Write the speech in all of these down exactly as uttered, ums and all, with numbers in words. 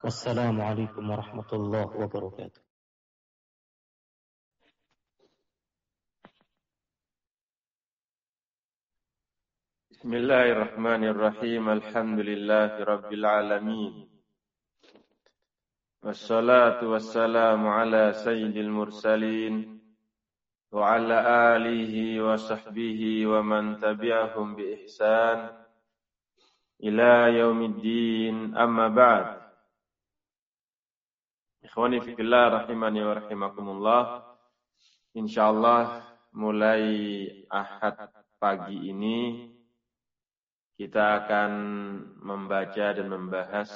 السلام عليكم ورحمة الله وبركاته. بسم الله الرحمن الرحيم. الحمد لله رب العالمين، والصلاة والسلام على سيد المرسلين وعلى آله وصحبه ومن تبعهم بإحسان إلى يوم الدين. أما بعد. Ikhwani fillah rahimani wa rahimakumullah. Insyaallah mulai Ahad pagi ini kita akan membaca dan membahas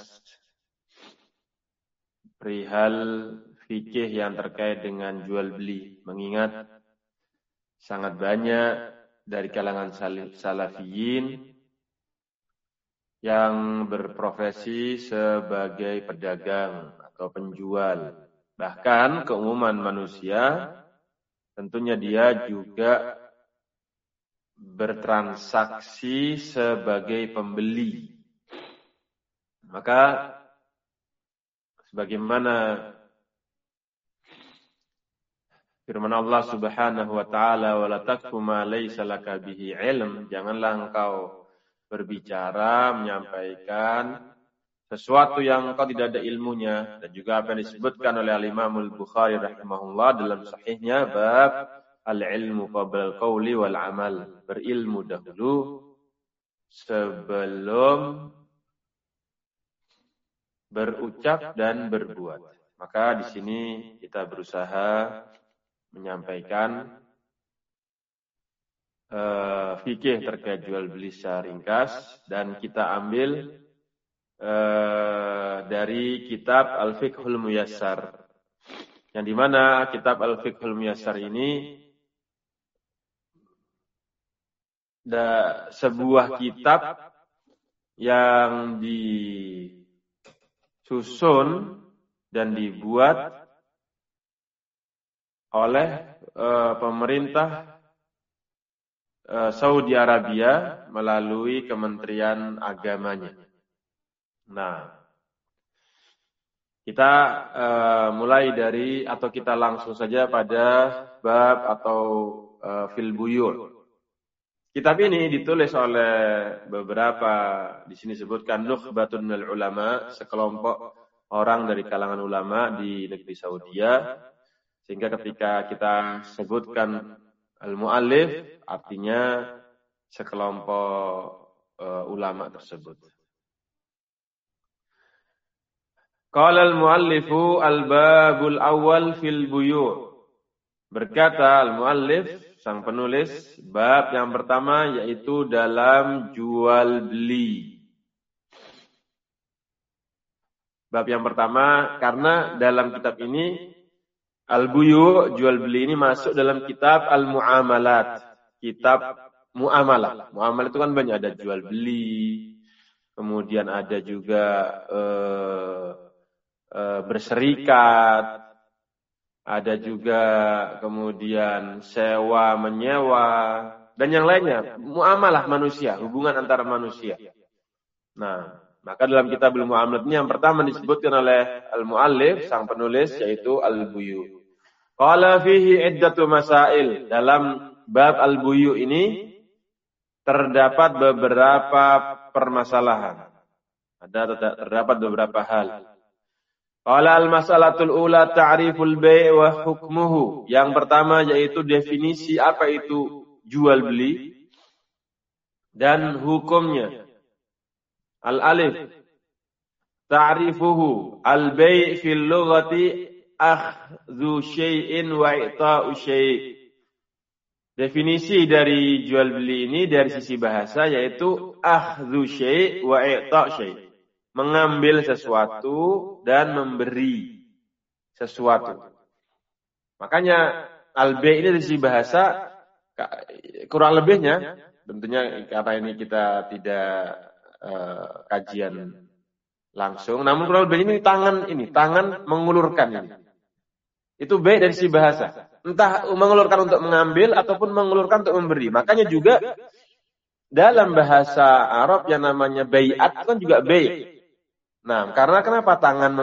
perihal fikih yang terkait dengan jual beli. Mengingat sangat banyak dari kalangan salafiyin yang berprofesi sebagai pedagang atau penjual. Bahkan keumuman manusia tentunya dia juga bertransaksi sebagai pembeli. Maka sebagaimana firman Allah Subhanahu wa taala, "Wala taqfu ma laysa laka bihi ilm." Janganlah engkau berbicara, menyampaikan sesuatu yang engkau tidak ada ilmunya. Dan juga apa yang disebutkan oleh Al-Imam Al-Bukhari rahimahullah dalam sahihnya, bab al-ilmu qabla al-qawli wal amal. Berilmu dahulu sebelum berucap dan berbuat. Maka di sini kita berusaha menyampaikan uh, fikih terkait jual beli secara ringkas, dan kita ambil uh, dari kitab Al-Fiqhul Muyassar, yang dimana kitab Al-Fiqhul Muyassar ini da, sebuah kitab yang disusun dan dibuat oleh uh, pemerintah uh, Saudi Arabia melalui Kementerian Agamanya. Nah, kita uh, mulai dari atau kita langsung saja pada bab atau uh, fil buyur. Kitab ini ditulis oleh beberapa, di sini sebutkan nukhbatun minal ulama, sekelompok orang dari kalangan ulama di negeri Saudia. Sehingga ketika kita sebutkan al-muallif, artinya sekelompok uh, ulama tersebut. Qala al-muallifu al-babul awal fil buyu'. Berkata al-muallif, sang penulis, bab yang pertama yaitu dalam jual beli. Bab yang pertama karena dalam kitab ini al-buyu', jual beli ini masuk dalam kitab al-muamalat. Kitab muamalah. Muamalah itu kan banyak, ada jual beli, kemudian ada juga eh, eh, berserikat, ada juga kemudian sewa, menyewa, dan yang lainnya. Muamalah manusia, hubungan antara manusia. Nah, maka dalam kitab al-muamalat ini yang pertama disebutkan oleh al-muallif, sang penulis, yaitu al-buyu'. Qala fihi iddatu masail. Dalam bab al-buyu' ini terdapat beberapa permasalahan. Ada terdapat beberapa hal. Qala al-mas'alatul ula ta'riful bai' wa hukmuhu. Yang pertama yaitu definisi apa itu jual beli dan hukumnya. Al-alif ta'rifuhu al-bai' fil lughati akhdhu syai'in wa i'ta'u syai'. Definisi dari jual beli ini dari sisi bahasa yaitu akhdhu syai' wa i'ta' syai'. Mengambil sesuatu dan memberi sesuatu. Makanya al-bai' ini dari sisi bahasa kurang lebihnya, tentunya karena ini kita tidak uh, kajian langsung, namun kurang lebihnya ini tangan ini, tangan mengulurkan ini. Itu bai' dari sisi bahasa. Entah mengulurkan untuk mengambil ataupun mengulurkan untuk memberi. Makanya juga dalam bahasa Arab yang namanya bai'at kan juga bai'. Nah, karena kenapa tangan